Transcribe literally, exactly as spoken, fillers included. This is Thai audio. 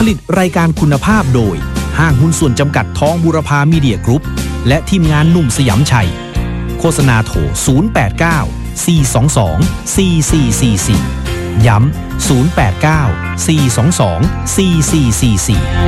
ลิตรายการคุณภาพโดยห้างหุ้นส่วนจำกัดทองบูรพามีเดียกรุ๊ปและทีมงานหนุ่มสยามชัยโฆษณาโทรศูนย์ แปด เก้า สี่ สอง สอง สี่ สี่ สี่ สี่ย้ำศูนย์ แปด เก้า สี่ สอง สอง สี่ สี่ สี่ สี่